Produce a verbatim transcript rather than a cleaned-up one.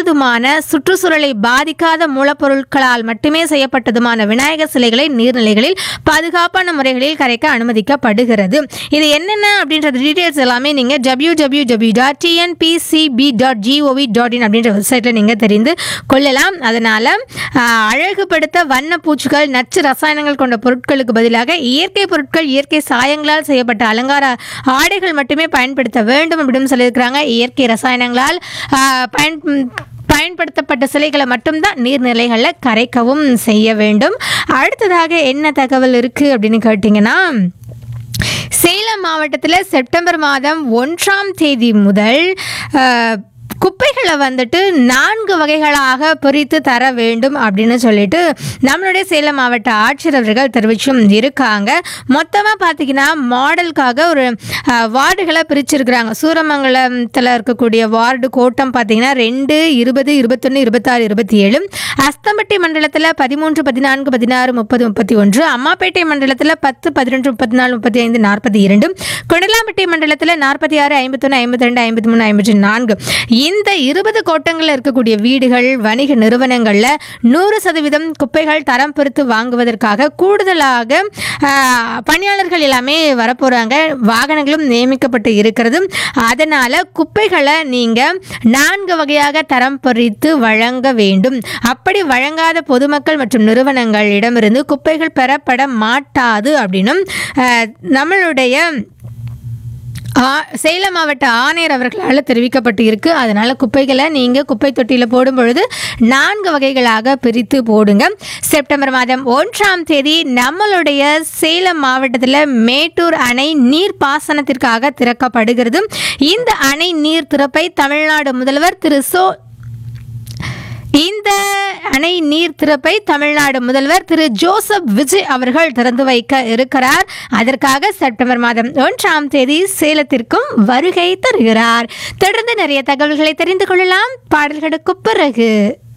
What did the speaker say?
எப்போதுமான சுற்றுச்சூழலை பாதிக்காத மூலப்பொருட்களால் மட்டுமே செய்யப்பட்டதுமான விநாயகர் சிலைகளை நீர்நிலைகளில் பாதுகாப்பான முறைகளில் கரைக்க அனுமதிக்கப்படுகிறது. இது என்னென்ன அப்படின்ற டீடைல்ஸ் எல்லாமே நீங்கள் W W W dot TNPCB dot gov dot in அப்படின்ற வெப்சைட்டில் நீங்கள் தெரிந்து கொள்ளலாம். அதனால் அழகுபடுத்த வண்ண பூச்சிகள் நச்சு ரசாயனங்கள் கொண்ட பொருட்களுக்கு பதிலாக இயற்கை பொருட்கள் இயற்கை சாயங்களால் செய்யப்பட்ட அலங்கார ஆடைகள் மட்டுமே பயன்படுத்த வேண்டும் அப்படின்னு சொல்லியிருக்கிறாங்க. இயற்கை ரசாயனங்களால் பயன் பயன்படுத்தப்பட்ட சிலைகளை மட்டும்தான் நீர்நிலைகளில் கரைக்கவும் செய்ய வேண்டும். அடுத்ததாக என்ன தகவல் இருக்குது அப்படின்னு கேட்டிங்கன்னா, சேலம் மாவட்டத்தில் செப்டம்பர் மாதம் ஒன்றாம் தேதி முதல் குப்பைகளை வந்துட்டு நான்கு வகைகளாக பிரித்து தர வேண்டும் அப்படின்னு சொல்லிட்டு நம்மளுடைய சேலம் மாவட்ட ஆட்சியர் அவர்கள் தெரிவிச்சும் இருக்காங்க. மொத்தமாக பார்த்தீங்கன்னா மாடலுக்காக ஒரு வார்டுகளை பிரிச்சிருக்கிறாங்க. சூரமங்கலத்தில் இருக்கக்கூடிய வார்டு கோட்டம் பார்த்தீங்கன்னா ரெண்டு இருபது இருபத்தொன்று இருபத்தாறு இருபத்தி ஏழு, அஸ்தம்பட்டி மண்டலத்தில் பதிமூன்று பதினான்கு பதினாறு முப்பது முப்பத்தி ஒன்று, அம்மாப்பேட்டை மண்டலத்தில் பத்து பதினொன்று முப்பத்தி நாலு முப்பத்தி ஐந்து நாற்பத்தி இரண்டு, கொடலாம்பட்டி மண்டலத்தில் நாற்பத்தி ஆறு ஐம்பத்தொன்று ஐம்பத்தி ரெண்டு ஐம்பத்தி மூணு ஐம்பத்தி நான்கு. இந்த இருபது கோட்டங்களில் இருக்கக்கூடிய வீடுகள் வணிக நிறுவனங்களில் நூறு சதவீதம் குப்பைகள் தரம் பிரித்து வாங்குவதற்காக கூடுதலாக பணியாளர்கள் எல்லாமே வரப்போகிறாங்க. வாகனங்களும் நியமிக்கப்பட்டு இருக்கிறது. அதனால் குப்பைகளை நீங்கள் நான்கு வகையாக தரம் பிரித்து வழங்க வேண்டும். அப்படி வழங்காத பொதுமக்கள் மற்றும் நிறுவனங்களிடமிருந்து குப்பைகள் பெறப்பட மாட்டாது அப்படின்னும் நம்மளுடைய சேலம் மாவட்ட ஆணையர் அவர்களால் தெரிவிக்கப்பட்டு இருக்கு. அதனால் குப்பைகளை நீங்கள் குப்பை தொட்டியில் போடும் பொழுது நான்கு வகைகளாக பிரித்து போடுங்க. செப்டம்பர் மாதம் ஒன்றாம் தேதி நம்மளுடைய சேலம் மாவட்டத்தில் மேட்டூர் அணை நீர் பாசனத்திற்காக திறக்கப்படுகிறது. இந்த அணை நீர் திறப்பை தமிழ்நாடு முதல்வர் திரு சோ இந்த அணை நீர் திறப்பை தமிழ்நாடு முதல்வர் திரு ஜோசப் விஜய் அவர்கள் திறந்து வைக்க இருக்கிறார். அதற்காக செப்டம்பர் மாதம் ஒன்றாம் தேதி சேலத்திற்கும் வருகை தருகிறார். தொடர்ந்து நிறைய தகவல்களை தெரிந்து கொள்ளலாம் பாடல்களுக்கு பிறகு.